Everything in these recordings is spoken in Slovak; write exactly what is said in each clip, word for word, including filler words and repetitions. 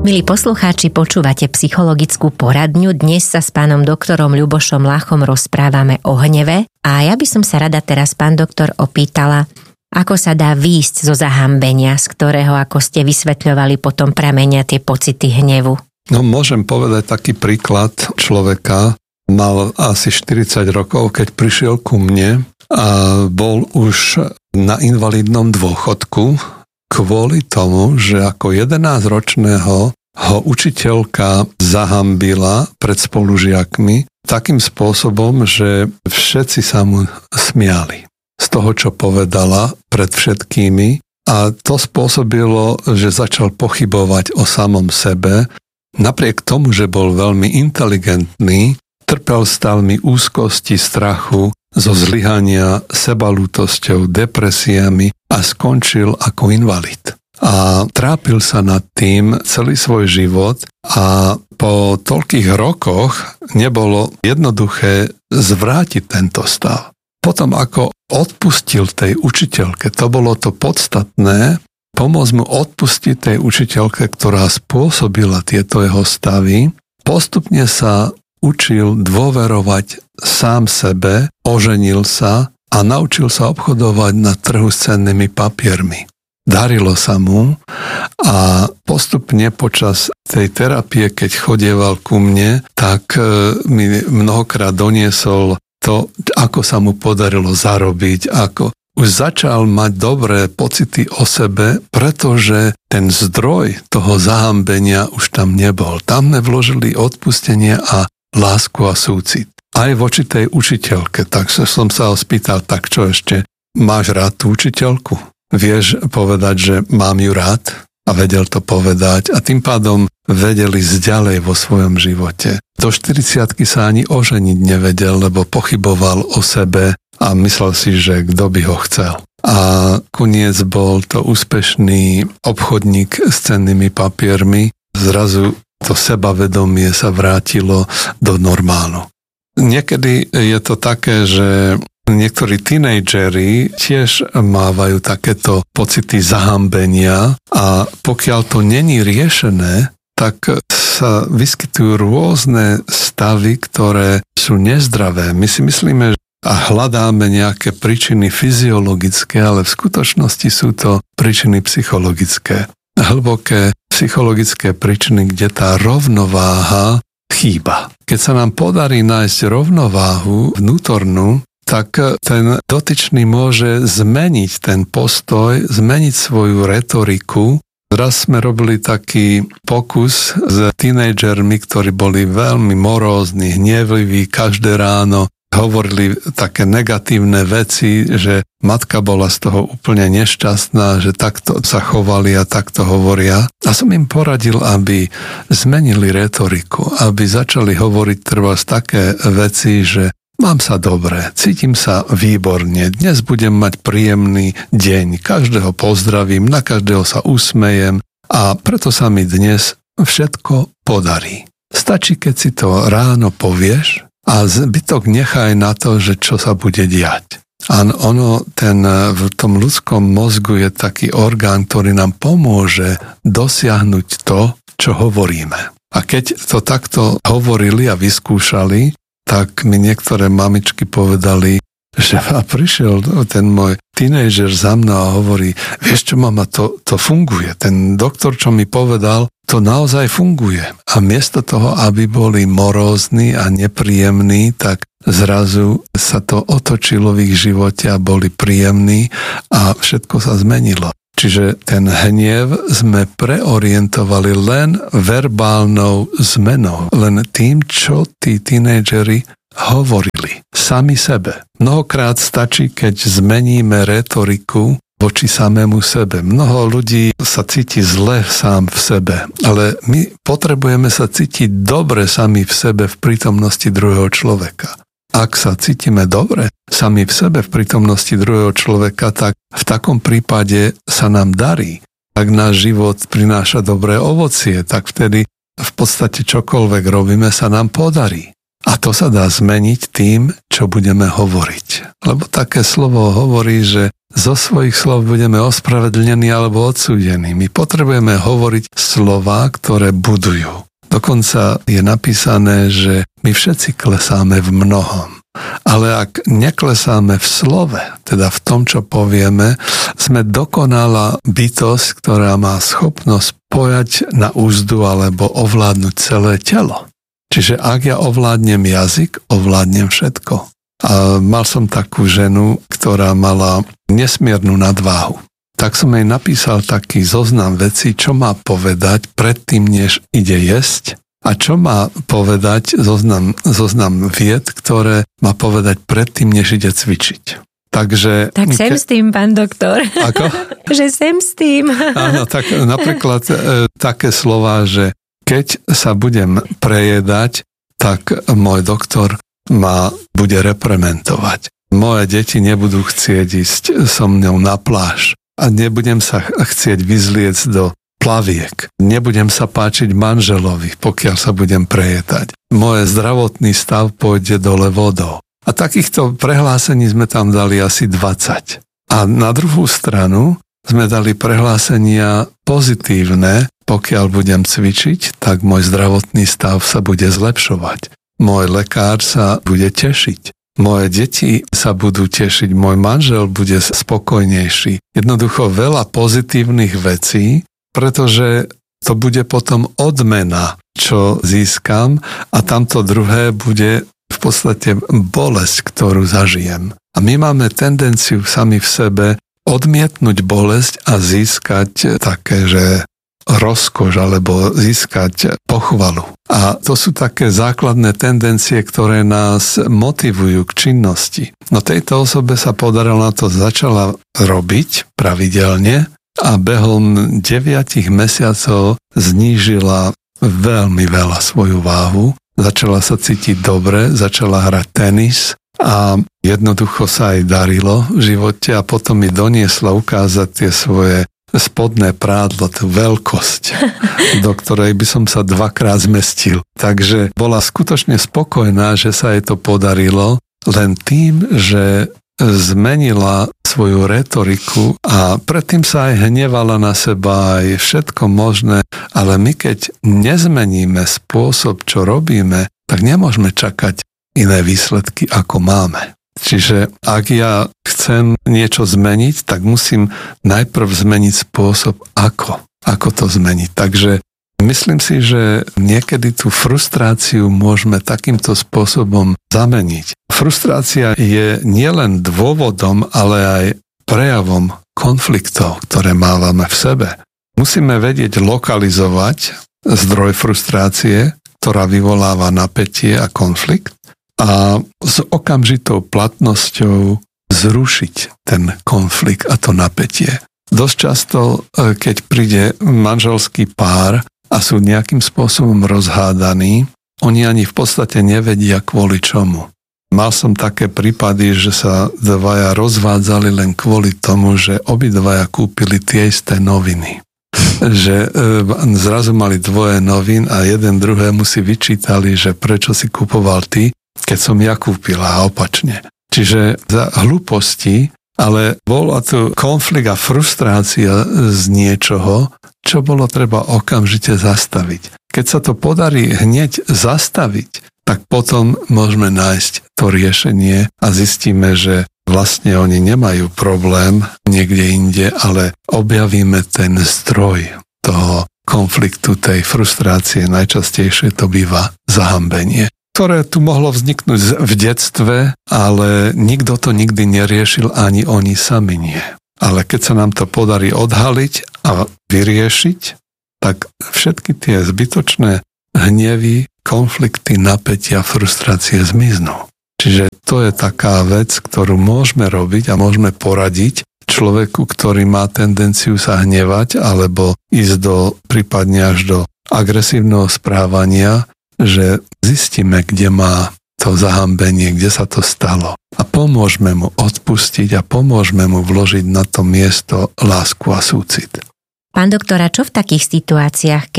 Milí poslucháči, počúvate psychologickú poradňu. Dnes sa s pánom doktorom Ľubošom Lachom rozprávame o hneve a ja by som sa rada teraz, pán doktor, opýtala, ako sa dá výjsť zo zahambenia, z ktorého, ako ste vysvetľovali, potom pramenia tie pocity hnevu. No, môžem povedať taký príklad človeka. Mal asi štyridsať rokov, keď prišiel ku mne a bol už na invalidnom dôchodku kvôli tomu, že ako jedenásťročného ho učiteľka zahambila pred spolužiakmi takým spôsobom, že všetci sa mu smiali z toho, čo povedala pred všetkými, a to spôsobilo, že začal pochybovať o samom sebe. Napriek tomu, že bol veľmi inteligentný, trpel stavmi úzkosti, strachu, zo zlyhania, sebalútosťou, depresiami a skončil ako invalid. A trápil sa nad tým celý svoj život a po toľkých rokoch nebolo jednoduché zvrátiť tento stav. Potom ako odpustil tej učiteľke, to bolo to podstatné, pomôcť mu odpustiť tej učiteľke, ktorá spôsobila tieto jeho stavy, postupne sa učil dôverovať sám sebe, oženil sa a naučil sa obchodovať na trhu s cennými papiermi. Darilo sa mu a postupne počas tej terapie, keď chodieval ku mne, tak mi mnohokrát doniesol to, ako sa mu podarilo zarobiť, ako už začal mať dobré pocity o sebe, pretože ten zdroj toho zahambenia už tam nebol. Tam sme vložili odpustenie a lásku a súcit. Aj voči tej učiteľke. Takže som sa ho spýtal, tak čo ešte? Máš rád tú učiteľku? Vieš povedať, že mám ju rád? A vedel to povedať a tým pádom vedeli zďalej vo svojom živote. Do štyridsiatky sa ani oženiť nevedel, lebo pochyboval o sebe a myslel si, že kto by ho chcel. A koniec bol to úspešný obchodník s cennými papiermi. Zrazu to sebavedomie sa vrátilo do normálu. Niekedy je to také, že niektorí tínejdžeri tiež mávajú takéto pocity zahambenia a pokiaľ to není riešené, tak sa vyskytujú rôzne stavy, ktoré sú nezdravé. My si myslíme a hľadáme nejaké príčiny fyziologické, ale v skutočnosti sú to príčiny psychologické. Hlboké psychologické príčiny, kde tá rovnováha chýba. Keď sa nám podarí nájsť rovnováhu vnútornú, tak ten dotyčný môže zmeniť ten postoj, zmeniť svoju retoriku. Raz sme robili taký pokus s tínejdžermi, ktorí boli veľmi morózni, hnevliví, každé ráno hovorili také negatívne veci, že matka bola z toho úplne nešťastná, že takto sa chovali a takto hovoria. A som im poradil, aby zmenili retoriku, aby začali hovoriť trebárs také veci, že mám sa dobre, cítim sa výborne, dnes budem mať príjemný deň, každého pozdravím, na každého sa usmejem a preto sa mi dnes všetko podarí. Stačí, keď si to ráno povieš, a zbytok nechaj na to, že čo sa bude diať. A ono, ten, v tom ľudskom mozgu je taký orgán, ktorý nám pomôže dosiahnuť to, čo hovoríme. A keď to takto hovorili a vyskúšali, tak mi niektoré mamičky povedali, že a prišiel ten môj tínejdžer za mnou a hovorí, vieš čo, mama, to, to funguje. Ten doktor, čo mi povedal, to naozaj funguje. A miesto toho, aby boli morózni a nepríjemní, tak zrazu sa to otočilo v ich živote a boli príjemní a všetko sa zmenilo. Čiže ten hnev sme preorientovali len verbálnou zmenou, len tým, čo tí tínejdžeri hovorili sami sebe. Mnohokrát stačí, keď zmeníme retoriku voči samému sebe. Mnoho ľudí sa cíti zle sám v sebe, ale my potrebujeme sa cítiť dobre sami v sebe v prítomnosti druhého človeka. Ak sa cítime dobre sami v sebe v prítomnosti druhého človeka, tak v takom prípade sa nám darí. Ak náš život prináša dobré ovocie, tak vtedy v podstate čokoľvek robíme, sa nám podarí. A to sa dá zmeniť tým, čo budeme hovoriť. Lebo také slovo hovorí, že zo svojich slov budeme ospravedlnení alebo odsúdení. My potrebujeme hovoriť slová, ktoré budujú. Dokonca je napísané, že my všetci klesáme v mnohom. Ale ak neklesáme v slove, teda v tom, čo povieme, sme dokonalá bytosť, ktorá má schopnosť pojať na úzdu alebo ovládnuť celé telo. Čiže ak ja ovládnem jazyk, ovládnem všetko. A mal som takú ženu, ktorá mala nesmiernu nadváhu. Tak som jej napísal taký zoznam vecí, čo má povedať predtým, než ide jesť, a čo má povedať, zoznam, zoznam vied, ktoré má povedať predtým, než ide cvičiť. Takže... Tak sem ke... s tým, pán doktor. Ako? Že sem s tým. Áno, tak napríklad e, také slová, že keď sa budem prejedať, tak môj doktor ma bude reprementovať. Moje deti nebudú chcieť ísť so mnou na pláž a nebudem sa chcieť vyzliecť do plaviek. Nebudem sa páčiť manželovi, pokiaľ sa budem prejedať. Môj zdravotný stav pôjde dole vodou. A takýchto prehlásení sme tam dali asi dvadsať. A na druhú stranu sme dali prehlásenia pozitívne. Pokiaľ budem cvičiť, tak môj zdravotný stav sa bude zlepšovať. Môj lekár sa bude tešiť. Moje deti sa budú tešiť. Môj manžel bude spokojnejší. Jednoducho veľa pozitívnych vecí, pretože to bude potom odmena, čo získam, a tamto druhé bude v podstate bolesť, ktorú zažijem. A my máme tendenciu sami v sebe odmietnúť bolesť a získať také, že rozkoš alebo získať pochvalu. A to sú také základné tendencie, ktoré nás motivujú k činnosti. No tejto osobe sa podarilo, na to začala robiť pravidelne a behom deviatich mesiacov znížila veľmi veľa svoju váhu. Začala sa cítiť dobre, začala hrať tenis a jednoducho sa jej darilo v živote a potom mi doniesla ukázať tie svoje spodné prádlo, tú veľkosť, do ktorej by som sa dvakrát zmestil. Takže bola skutočne spokojná, že sa jej to podarilo, len tým, že zmenila svoju retoriku a predtým sa aj hnevala na seba, aj všetko možné, ale my keď nezmeníme spôsob, čo robíme, tak nemôžeme čakať iné výsledky, ako máme. Čiže ak ja chcem niečo zmeniť, tak musím najprv zmeniť spôsob, ako, ako to zmeniť. Takže myslím si, že niekedy tú frustráciu môžeme takýmto spôsobom zameniť. Frustrácia je nielen dôvodom, ale aj prejavom konfliktov, ktoré máme v sebe. Musíme vedieť lokalizovať zdroj frustrácie, ktorá vyvoláva napätie a konflikt, a s okamžitou platnosťou zrušiť ten konflikt a to napätie. Dosť často, keď príde manželský pár a sú nejakým spôsobom rozhádaní, oni ani v podstate nevedia kvôli čomu. Mal som také prípady, že sa dvaja rozvádzali len kvôli tomu, že obidvaja kúpili tie isté noviny. Že e, zrazu mali dvoje novín a jeden druhému si vyčítali, že prečo si kupoval ty, keď som ja kúpila a opačne. Čiže za hlúposti, ale bola tu konflikt a frustrácia z niečoho, čo bolo treba okamžite zastaviť. Keď sa to podarí hneď zastaviť, tak potom môžeme nájsť to riešenie a zistíme, že vlastne oni nemajú problém niekde inde, ale objavíme ten zdroj toho konfliktu, tej frustrácie. Najčastejšie to býva zahambenie, ktoré tu mohlo vzniknúť v detstve, ale nikto to nikdy neriešil, ani oni sami nie. Ale keď sa nám to podarí odhaliť a vyriešiť, tak všetky tie zbytočné hnevy, konflikty, napätia, frustrácie zmiznú. Čiže to je taká vec, ktorú môžeme robiť a môžeme poradiť človeku, ktorý má tendenciu sa hnevať alebo ísť do, prípadne až do agresívneho správania, že zistíme, kde má to zahambenie, kde sa to stalo. A pomôžme mu odpustiť a pomôžme mu vložiť na to miesto lásku a súcit. Pán doktora, čo v takých situáciách, keď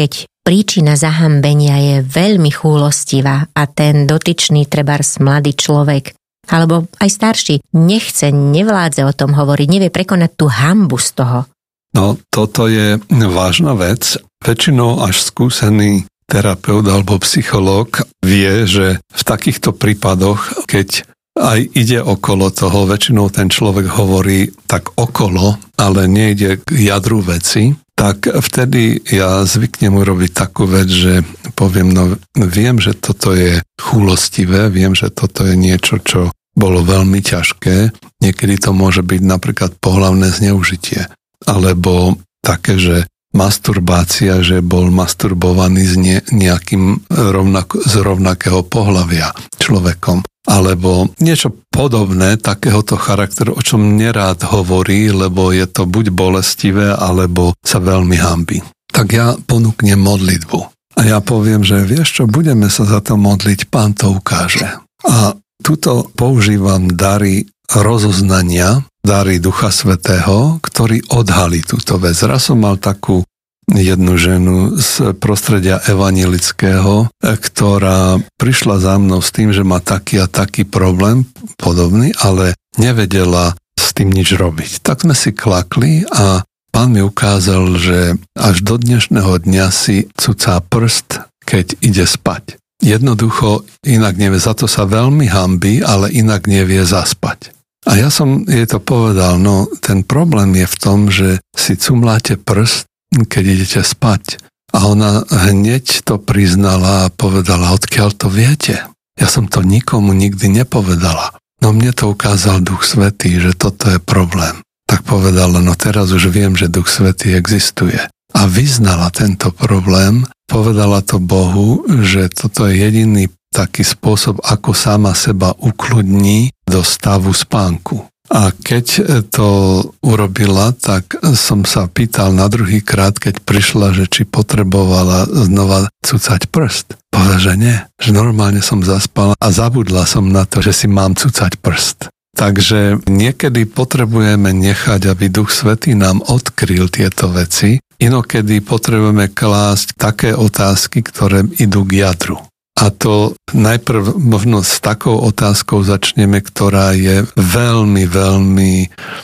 príčina zahambenia je veľmi chúlostivá a ten dotyčný trebárs mladý človek alebo aj starší nechce, nevládze o tom hovoriť, nevie prekonať tú hanbu z toho. No, toto je vážna vec. Väčšinou až skúsený terapeut alebo psychológ vie, že v takýchto prípadoch, keď aj ide okolo toho, väčšinou ten človek hovorí tak okolo, ale nejde k jadru veci, tak vtedy ja zvyknem urobiť takú vec, že poviem, no viem, že toto je chúlostivé, viem, že toto je niečo, čo bolo veľmi ťažké. Niekedy to môže byť napríklad pohlavné zneužitie, alebo také, že masturbácia, že bol masturbovaný s ne, nejakým rovnako, z rovnakého pohlavia človekom. Alebo niečo podobné takéhoto charakteru, o čom nerád hovorí, lebo je to buď bolestivé, alebo sa veľmi hanbí. Tak ja ponúknem modlitbu. A ja poviem, že vieš čo, budeme sa za to modliť, Pán to ukáže. A tuto používam dary rozoznania, dary Ducha Svätého, ktorý odhalí túto vec. Raz som mal takú jednu ženu z prostredia evanjelického, ktorá prišla za mnou s tým, že má taký a taký problém podobný, ale nevedela s tým nič robiť. Tak sme si klakli a Pán mi ukázal, že až do dnešného dňa si cucá prst, keď ide spať. Jednoducho inak nevie, za to sa veľmi hanbí, ale inak nevie zaspať. A ja som jej to povedal, no ten problém je v tom, že si cumláte prst, keď idete spať. A ona hneď to priznala a povedala, odkiaľ to viete? Ja som to nikomu nikdy nepovedala. No mne to ukázal Duch Svätý, že toto je problém. Tak povedala, no teraz už viem, že Duch Svätý existuje. A vyznala tento problém, povedala to Bohu, že toto je jediný taký spôsob, ako sama seba ukludní do stavu spánku. A keď to urobila, tak som sa pýtal na druhý krát, keď prišla, že či potrebovala znova cucať prst. Povedala, že nie, že normálne som zaspala a zabudla som na to, že si mám cucať prst. Takže niekedy potrebujeme nechať, aby Duch Svätý nám odkryl tieto veci, inokedy potrebujeme klásť také otázky, ktoré idú k jadru. A to najprv možno s takou otázkou začneme, ktorá je veľmi, veľmi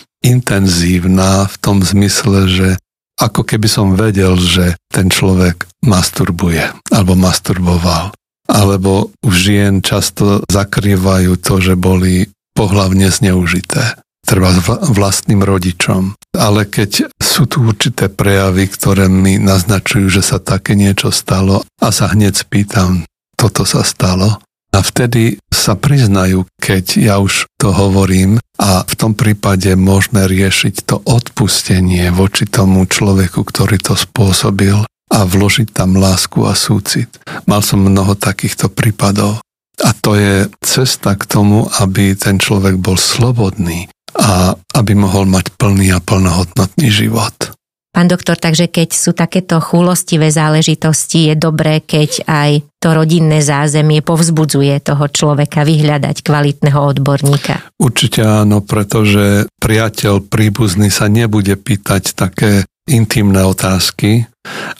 intenzívna v tom zmysle, že ako keby som vedel, že ten človek masturbuje alebo masturboval. Alebo u žien často zakrývajú to, že boli pohlavne zneužité. Treba vlastným rodičom. Ale keď sú tu určité prejavy, ktoré mi naznačujú, že sa také niečo stalo a sa hneď spýtam, toto sa stalo. A vtedy sa priznajú, keď ja už to hovorím a v tom prípade môžeme riešiť to odpustenie voči tomu človeku, ktorý to spôsobil a vložiť tam lásku a súcit. Mal som mnoho takýchto prípadov. A to je cesta k tomu, aby ten človek bol slobodný a aby mohol mať plný a plnohodnotný život. Pán doktor, takže keď sú takéto chúlostivé záležitosti, je dobré, keď aj to rodinné zázemie povzbudzuje toho človeka vyhľadať kvalitného odborníka. Určite áno, pretože priateľ príbuzný sa nebude pýtať také intimné otázky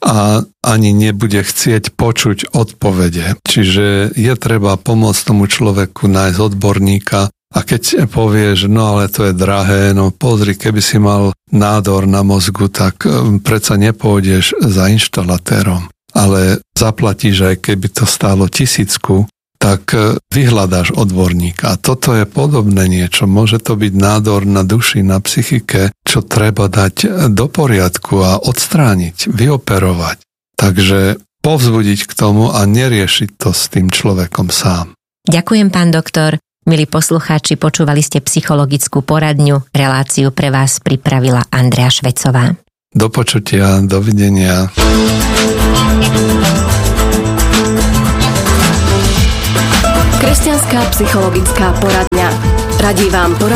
a ani nebude chcieť počuť odpovede. Čiže je treba pomôcť tomu človeku nájsť odborníka. A keď povieš, no ale to je drahé, no pozri, keby si mal nádor na mozgu, tak predsa nepôjdeš za inštalatérom. Ale zaplatíš, aj keby to stálo tisícku, tak vyhľadáš odborníka. A toto je podobné niečo. Môže to byť nádor na duši, na psychike, čo treba dať do poriadku a odstrániť, vyoperovať. Takže povzbudiť k tomu a neriešiť to s tým človekom sám. Ďakujem, pán doktor. Milí poslucháči, počúvali ste psychologickú poradňu. Reláciu pre vás pripravila Andrea Švecová. Do počutia, dovidenia. Kresťanská psychologická poradňa. Radí vám poradňa